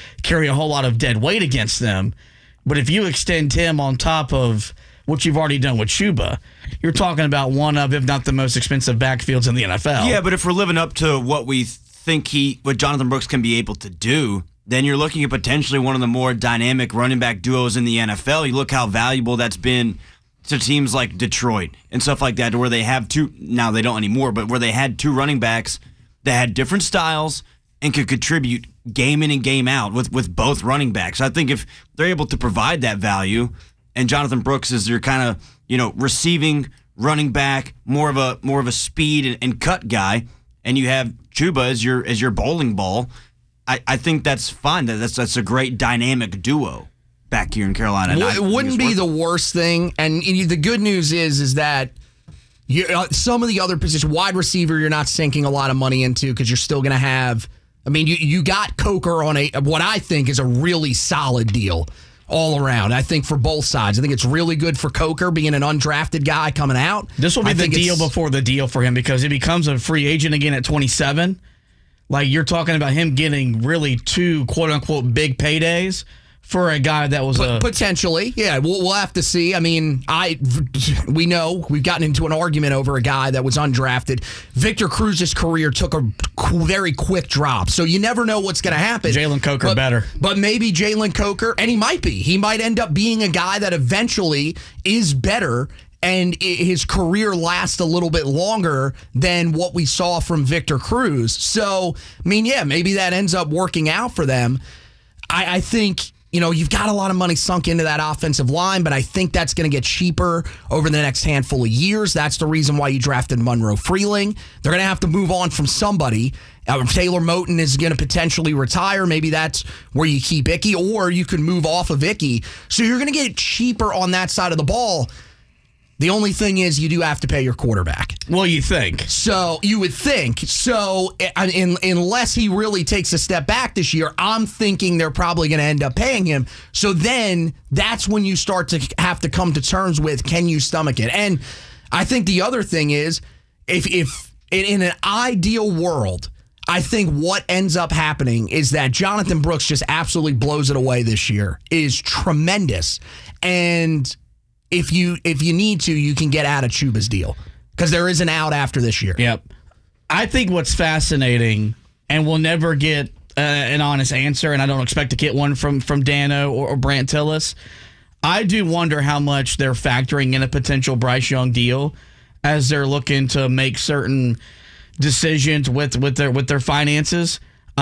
carry a whole lot of dead weight against them. But if you extend him on top of what you've already done with Chuba, you're talking about one of, if not the most expensive backfields in the NFL. Yeah, but if we're living up to what we think what Jonathan Brooks can be able to do, then you're looking at potentially one of the more dynamic running back duos in the NFL. You look how valuable that's been to teams like Detroit and stuff like that, where they have two, now they don't anymore, but where they had two running backs that had different styles and could contribute game in and game out with both running backs. I think if they're able to provide that value, and Jonathan Brooks is your kind of, receiving running back, more of a speed and cut guy, and you have Chuba as your bowling ball, I think that's fine. That's a great dynamic duo back here in Carolina. It wouldn't be the worst thing. And the good news is that some of the other positions, wide receiver, you're not sinking a lot of money into because you're still going to have. I mean, you got Coker on what I think is a really solid deal all around. I think for both sides. I think it's really good for Coker being an undrafted guy coming out. This will be the deal before the deal for him because he becomes a free agent again at 27. Like, you're talking about him getting really two quote-unquote big paydays for a guy that was potentially. Yeah, we'll have to see. I mean, we know we've gotten into an argument over a guy that was undrafted. Victor Cruz's career took a very quick drop, so you never know what's going to happen. Jalen Coker better. But maybe Jalen Coker, and he might be. He might end up being a guy that eventually is better and his career lasts a little bit longer than what we saw from Victor Cruz. So, I mean, yeah, maybe that ends up working out for them. I think, you've got a lot of money sunk into that offensive line, but I think that's going to get cheaper over the next handful of years. That's the reason why you drafted Monroe Freeling. They're going to have to move on from somebody. Taylor Moton is going to potentially retire. Maybe that's where you keep Icky, or you can move off of Icky. So you're going to get cheaper on that side of the ball. The only thing is you do have to pay your quarterback. Well, you think. So, you would think. So, unless he really takes a step back this year, I'm thinking they're probably going to end up paying him. So then that's when you start to have to come to terms with, can you stomach it? And I think the other thing is, if in an ideal world, I think what ends up happening is that Jonathan Brooks just absolutely blows it away this year. It is tremendous. And if you need to, you can get out of Chuba's deal because there is an out after this year. Yep. I think what's fascinating, and we'll never get an honest answer, and I don't expect to get one from Dano or Brant Tillis. I do wonder how much they're factoring in a potential Bryce Young deal as they're looking to make certain decisions with their finances.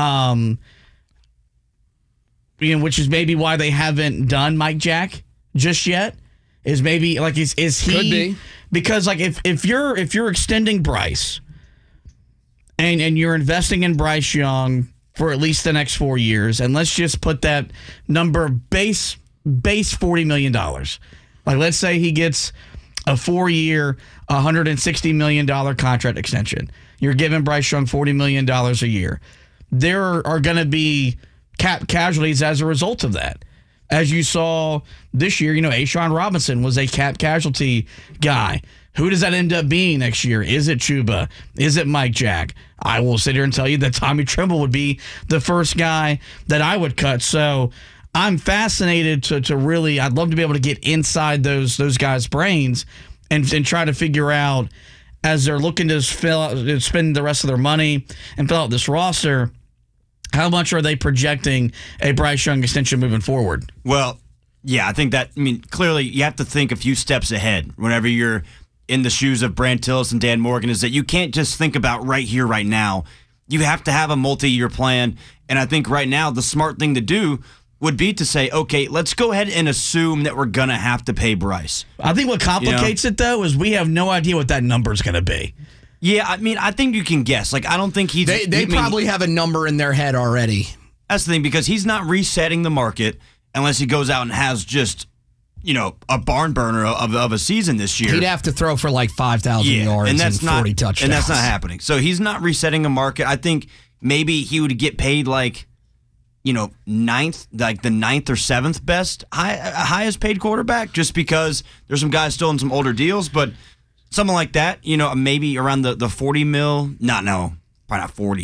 Which is maybe why they haven't done Mike Jack just yet. Is maybe like is he? Could be. Because like if you're extending Bryce and you're investing in Bryce Young for at least the next 4 years, and let's just put that number base $40 million. Like, let's say he gets a 4-year, $160 million contract extension. You're giving Bryce Young $40 million a year. There are going to be cap casualties as a result of that. As you saw this year, A'Shawn Robinson was a cap casualty guy. Who does that end up being next year? Is it Chuba? Is it Mike Jack? I will sit here and tell you that Tommy Tremble would be the first guy that I would cut. So I'm fascinated to really, I'd love to be able to get inside those guys' brains and try to figure out, as they're looking to spend the rest of their money and fill out this roster, how much are they projecting a Bryce Young extension moving forward? Well, yeah, I think clearly you have to think a few steps ahead whenever you're in the shoes of Brant Tillis and Dan Morgan, is that you can't just think about right here, right now. You have to have a multi-year plan. And I think right now the smart thing to do would be to say, okay, let's go ahead and assume that we're going to have to pay Bryce. I think what complicates it, though, is we have no idea what that number is going to be. Yeah, I think you can guess. Like, I don't think he's... They probably have a number in their head already. That's the thing, because he's not resetting the market unless he goes out and has just, a barn burner of a season this year. He'd have to throw for like 5,000 yards and 40 touchdowns. And that's not happening. So he's not resetting a market. I think maybe he would get paid like, ninth, like the ninth or seventh best, highest paid quarterback, just because there's some guys still in some older deals, but... Something like that, maybe around the 40 mil. No, probably not 40.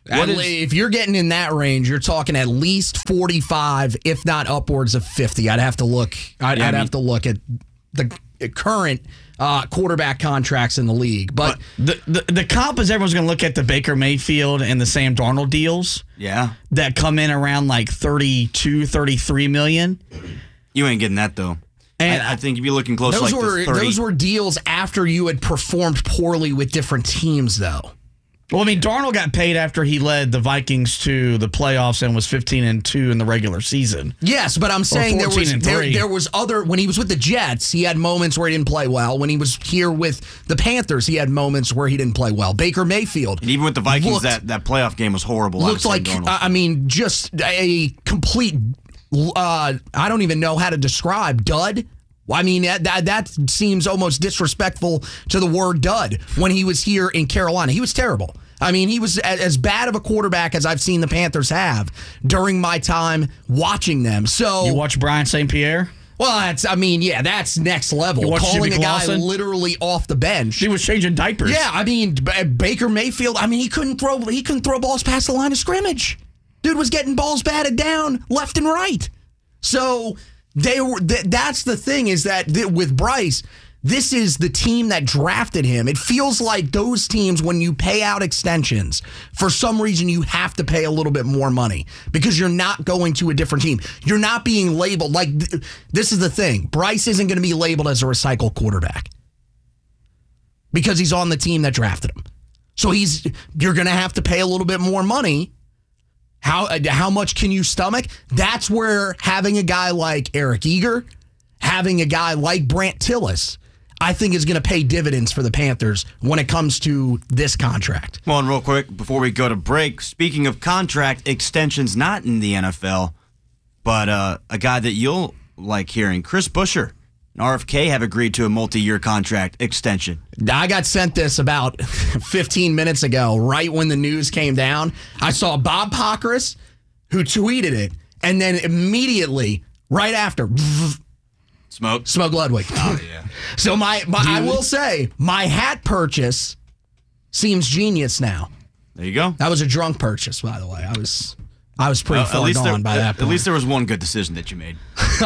If you're getting in that range, you're talking at least 45, if not upwards of 50. I'd have to look. I'd have to look at the current quarterback contracts in the league. But the comp is everyone's going to look at the Baker Mayfield and the Sam Darnold deals. Yeah. That come in around like 32, 33 million. You ain't getting that, though. And I think if you're looking close to like the 30. Those were deals after you had performed poorly with different teams, though. Well, I mean, Darnold got paid after he led the Vikings to the playoffs and was 15-2 in the regular season. Yes, but I'm saying there was other. When he was with the Jets, he had moments where he didn't play well. When he was here with the Panthers, he had moments where he didn't play well. Baker Mayfield, and even with the Vikings, that playoff game was horrible. Looked like just a complete. I don't even know how to describe dud. I mean, that seems almost disrespectful to the word dud. When he was here in Carolina, he was terrible. I mean, he was as bad of a quarterback as I've seen the Panthers have during my time watching them. So you watch Brian St. Pierre? Well, that's next level. Calling a guy literally off the bench. He was changing diapers. Yeah, I mean, Baker Mayfield. I mean, he couldn't throw balls past the line of scrimmage. Dude was getting balls batted down left and right. So. That's the thing is that with Bryce, this is the team that drafted him. It feels like those teams, when you pay out extensions, for some reason you have to pay a little bit more money because you're not going to a different team. You're not being labeled. Like, this is the thing. Bryce isn't going to be labeled as a recycled quarterback because he's on the team that drafted him. So you're going to have to pay a little bit more money. How much can you stomach? That's where having a guy like Eric Eager, having a guy like Brant Tillis, I think is going to pay dividends for the Panthers when it comes to this contract. Well, and real quick, before we go to break, speaking of contract extensions not in the NFL, but a guy that you'll like hearing, Chris Buescher and RFK have agreed to a multi-year contract extension. I got sent this about 15 minutes ago, right when the news came down. I saw Bob Pockrass, who tweeted it, and then immediately, right after, Smoke Ludwig. Oh, yeah. So I will say, my hat purchase seems genius now. There you go. That was a drunk purchase, by the way. I was pretty far gone by that point. At least there was one good decision that you made.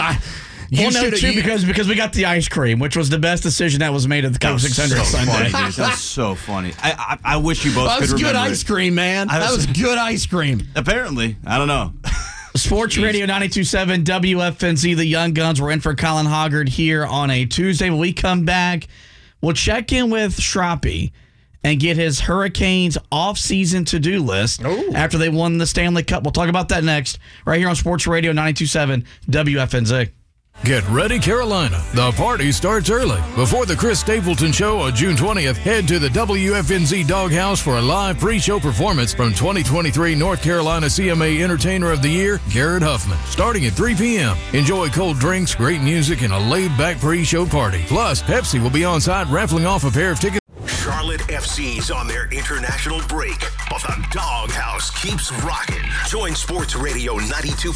Because we got the ice cream, which was the best decision that was made at the Coke 600 Sunday. Funny, that's so funny. I wish you both could remember. That was good ice cream, man. That was good ice cream. Apparently. I don't know. Sports Radio 92.7 WFNZ. The Young Guns were in for Colin Hoggard here on a Tuesday. When we come back, we'll check in with Schroppy and get his Hurricanes off-season to-do list after they won the Stanley Cup. We'll talk about that next, right here on Sports Radio 92.7 WFNZ. Get ready, Carolina. The party starts early. Before the Chris Stapleton Show on June 20th, head to the WFNZ Doghouse for a live pre-show performance from 2023 North Carolina CMA Entertainer of the Year, Garrett Huffman, starting at 3 p.m. Enjoy cold drinks, great music, and a laid-back pre-show party. Plus, Pepsi will be on site raffling off a pair of tickets. Charlotte FC's on their international break, but the Doghouse keeps rocking. Join Sports Radio 92.5